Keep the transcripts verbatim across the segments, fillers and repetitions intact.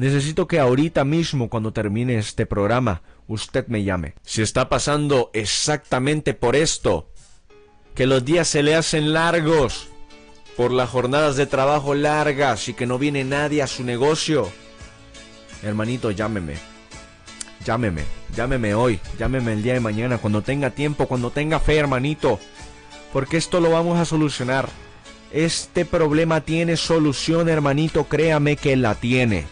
Necesito que ahorita mismo, cuando termine este programa, usted me llame. Si está pasando exactamente por esto, que los días se le hacen largos, por las jornadas de trabajo largas y que no viene nadie a su negocio, hermanito, llámeme. Llámeme, llámeme hoy, llámeme el día de mañana, cuando tenga tiempo, cuando tenga fe, hermanito. Porque esto lo vamos a solucionar. Este problema tiene solución, hermanito, créame que la tiene.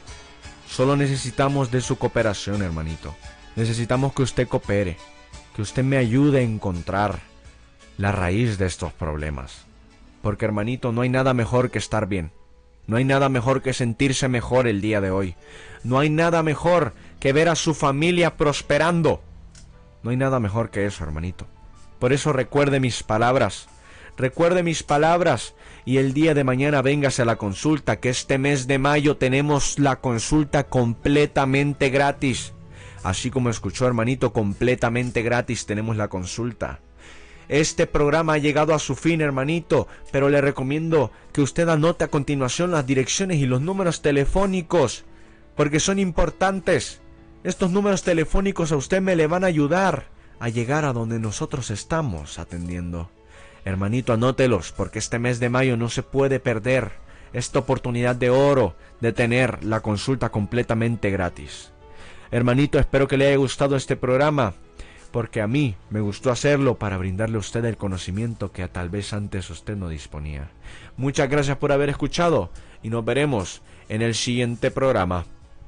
Solo necesitamos de su cooperación, hermanito. Necesitamos que usted coopere, que usted me ayude a encontrar la raíz de estos problemas. Porque, hermanito, no hay nada mejor que estar bien. No hay nada mejor que sentirse mejor el día de hoy. No hay nada mejor que ver a su familia prosperando. No hay nada mejor que eso, hermanito. Por eso recuerde mis palabras. Recuerde mis palabras y el día de mañana véngase a la consulta, que este mes de mayo tenemos la consulta completamente gratis. Así como escuchó, hermanito, completamente gratis tenemos la consulta. Este programa ha llegado a su fin, hermanito, pero le recomiendo que usted anote a continuación las direcciones y los números telefónicos, porque son importantes. Estos números telefónicos a usted me le van a ayudar a llegar a donde nosotros estamos atendiendo. Hermanito, anótelos, porque este mes de mayo no se puede perder esta oportunidad de oro de tener la consulta completamente gratis. Hermanito, espero que le haya gustado este programa, porque a mí me gustó hacerlo para brindarle a usted el conocimiento que tal vez antes usted no disponía. Muchas gracias por haber escuchado y nos veremos en el siguiente programa.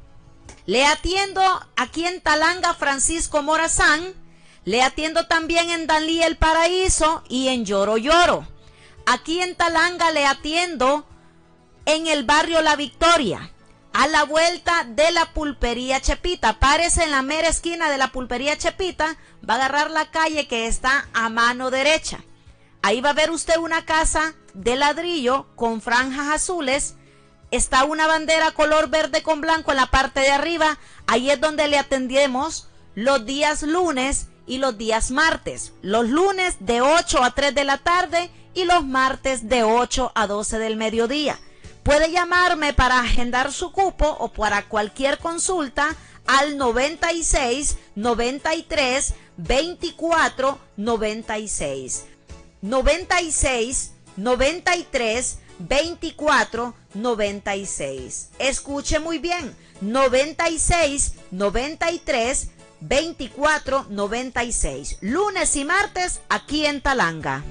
Le atiendo aquí en Talanga, Francisco Morazán. Le atiendo también en Danlí, El Paraíso, y en Lloro Lloro. Aquí en Talanga le atiendo en el barrio La Victoria, a la vuelta de la pulpería Chepita. Párese en la mera esquina de la pulpería Chepita, va a agarrar la calle que está a mano derecha. Ahí va a ver usted una casa de ladrillo con franjas azules. Está una bandera color verde con blanco en la parte de arriba. Ahí es donde le atendemos los días lunes y los días martes. Los lunes de ocho a tres de la tarde y los martes de ocho a doce del mediodía. Puede llamarme para agendar su cupo o para cualquier consulta al noventa y seis, noventa y tres, veinticuatro, noventa y seis. noventa y seis, noventa y tres, veinticuatro, noventa y seis. Escuche muy bien, noventa y seis, noventa y tres, veinticuatro, noventa y seis. Lunes y martes aquí en Talanga.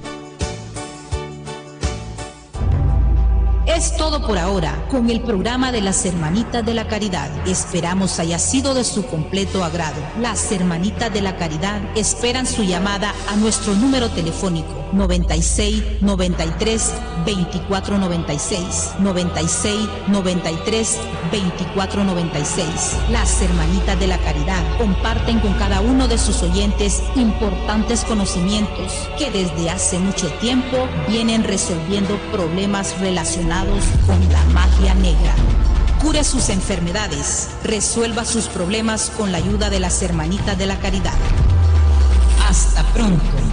Es todo por ahora con el programa de las Hermanitas de la Caridad. Esperamos haya sido de su completo agrado. Las Hermanitas de la Caridad esperan su llamada a nuestro número telefónico noventa y seis, noventa y tres, veinticuatro, noventa y seis, noventa y seis, noventa y tres, veinticuatro, noventa y seis. Las Hermanitas de la Caridad comparten con cada uno de sus oyentes importantes conocimientos que desde hace mucho tiempo vienen resolviendo problemas relacionados con la magia negra. Cure sus enfermedades, resuelva sus problemas con la ayuda de las Hermanitas de la Caridad. Hasta pronto.